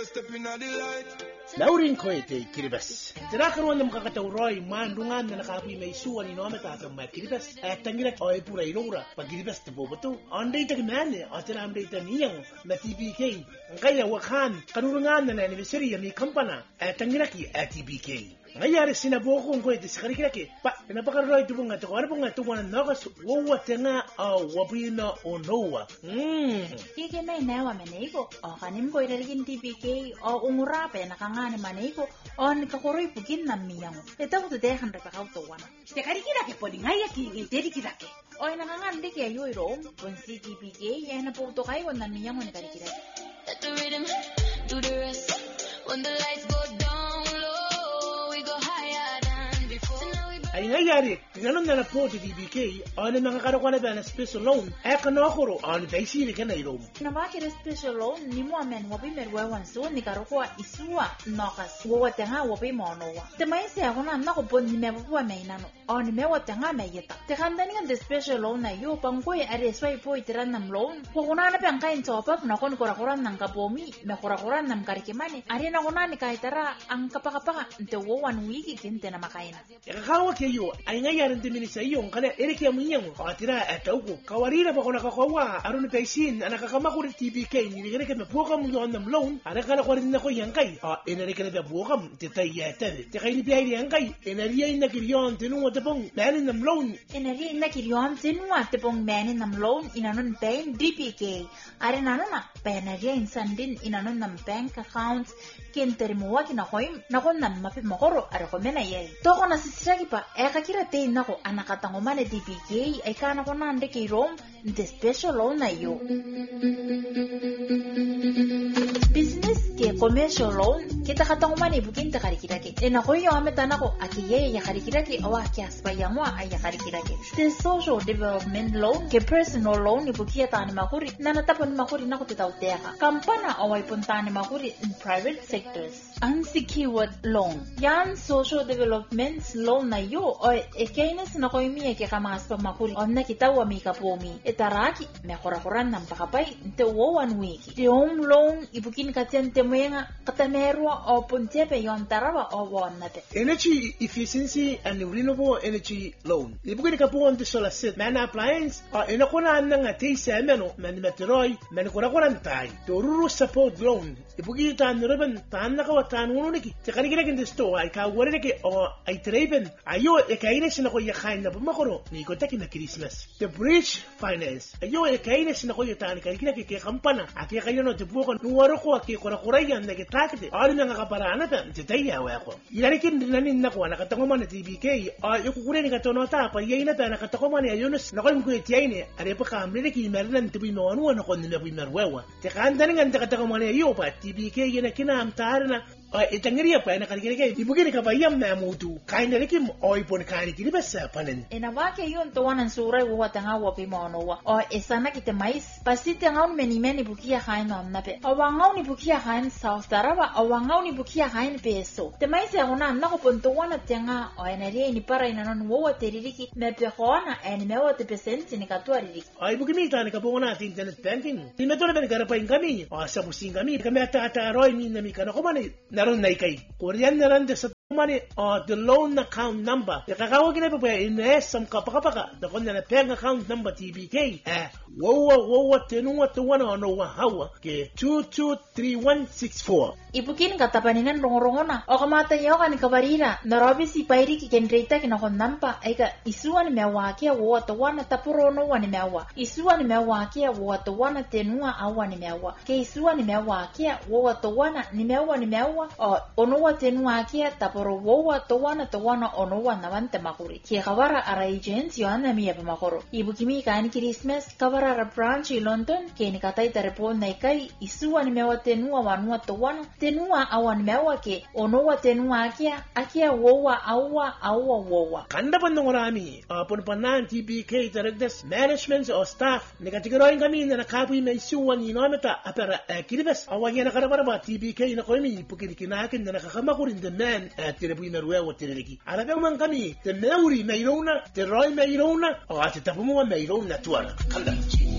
Laurin koete kiribas. Tirakan wala makakatauroy mandungan na nakapoy may suwan ni Nome tatang may kiribas. At tangirak oy pura ilura pag kiribas ta bobato. Anday ta kimane at anday ta niyang na TBK. Ang kaya wakan kanurungan na anniversary ni kampana at tangiraki at TBK. Ngayari sinaboko ko ito sa karikiraki. Pa, pinapakaroy ito nga ito. Ano nga ito nga nakas wawate nga wabina o nowa. Kiki may nawa maniko. O kanim ko ilalagin TBK o umurape nakangani maniko. O nikakuroy pugin na miyang. Ito ko tudehan repakautuwan. Sa karikiraki po di ngaya kiki dedikiraki. O nakangandi kaya yu iro. Kung si TBK yan na po ito kayo na miyang mo ni karikiraki. Let the rhythm do the rest. When the lights go down low, we go higher than before. Ay ngayari, ganun na po ti TBK, ano mga karakwana ba na special loan, kanokoro, ano tayo sili ka na ilong. Nabakira special loan, ni mo amen wapi merwewan so, ni karokwa isua, nokas, wawate nga wapi monowa. Te maisi ako na nakupon ni mewapuwa may nano, o ni mewate nga may yata. Te kandani nga the special loan na yu, pangkoy aresway po itiran ng loan, kukunana pa ang kain sopak, nakon kurakuran ng kapomi, me kurakuran ng karikimani, ari na kunani kahitara, ang kapakapaka, nte wawan wiki kinte na makain. Kakawak kayo, ay ngayaran din sa iyo, kaya erikya mo niya mo, katira at ako, kawarira pa ko nakakawa, aron na taisin, nakakamakulit TBK, niligan ka na buwakam yun ng loan, nakakalakurin na ko yung kay, inarikan na buwakam, titayatan, tikay ni Piyay yung kay, inariyan na kiryon, tinunga tapong manin ng loan. Inariyan na kiryon, tinunga tapong manin ng loan, inanon pain DPK, arin ano na, painariyan sandin, inanon ng bank accounts, kinterimuwa kinakoy, nakon na mapimokoro, arakomena yay. Toko na sisiragi pa, kakirate nako anakatanguman ni DPK, ay kana ko nande kay Rome, the special loan na iyo. Business ke commercial loan, kita katanguman ni bukin ta karikiraki. Nako yung ametan ako, akiye ya karikiraki, awa kiaspa yamwa ay ya karikiraki. The social development loan, ke personal loan ni bukia ta ni makuri, nanatapon makuri nako titauteka. Kampana away punta ni makuri in private sectors. Unsecured loan, yan social development loan na iyo, o ekainis na ko imiya ke kamas pa makuri, o nakitawa mi kapomi, etaraki, me korakoran ng pakapay, nte wawan wiki. The home loan, ibukin katiyante mo yung katamerwa o puntepe yon tarawa o wan nape. Energy efficiency and renewable energy loan. Ibukin ka po ang solar set, man appliance, inakunan ng atay sa ameno, man meteroy, man korakoran tayo. Tururo support loan, ibukin taan nuraban, taan nakawatan mo niki. Sa kaniginakin disto, ay kawari niki, o ay treben, ayo, ekainis na ko yakain na pumakoro, ni ko taki na Christmas. The bridge finance, ayo, ekainis na ko yataan, kaniginakin kaya kampana, at kayo no, tibukan, nuwaro ko, at kurakorayan, nagitrakite, ano nga kaparaan na, titaya ako. Ilarikin dinanin na ko, nakatanguman na TBK, yung kukunin ni katonota, payay na ta, nakatakuman ni ayunos, nakolim ko itiyay ni, ari pa kamli na kimeran, tibuy mawanuan ako, nilabuy marwewa. Teka, andan nga nakatakuman ni ayo pa, TBK, yun na kinamtahar na, itangiriya pa, nakarikirikay, ibugin ka pa yam na mutu, kain na rikim, o ipon kain kiribas sa panin. Inawake yun tuwan ang suray wawat nga wapi monowa, o isana kita mais, pasiti ngaw ni meni bukia kain no nape, o wangaw ni bukia kain South Tarawa, o wangaw ni bukia kain peso. Te mais ako na, nakupuntuwan at nga, o enariya ni para inanon wawat tiririki, mepe kona, en mewat pesenti ni katua ririki. Ay, bugimita, nikapungo natin internet banking. Timeto na ba nagarapain kami, o sabusin kami ata-ataroy, minami ka na kumani, naron na ikay. Korean na rin sa money the loan account number. Kakawagin na pa ba inesam kapakapaka. Dakon na peng account number TBK. Wawa tinunga tuwana no hawa ke 223164. Ibukin katapaningan rongo-rongo na. O kamatayaw ka ni kabarira. Narabi si Pairi kikenreta kinakon nampa. Ay ka isuan mewakia watawana tapurono wani mewa. Isuan mewakia watawana tenua awa ni mewa. Ke isuan mewakia watawana ni mewa. O onowa tenua kia tapuro wowa tawana onowa nawante makuri. Kia kabara ara agency yohana miya pamakoro. Ibukimi ka ni Christmas kabara ara branch i London. Ke ni katay tarepon na ikay isuan mewa tenua wanua tawana. Tenua awan mewa ke onowa tenua akia wowa awa wowa. Kanda pandongorami punpanan TBK Directors Management o Staff negatigaroin kami na nakapoy may isuwan inometa apera kiribas awanya na karabara TBK na komi pukirikinakin na nakakamakurin the man tirabuy merwewa tiririki. Araga man kami te meuri mayrona te roy mayrona o ate tapumo mayrona tuara. Kanda.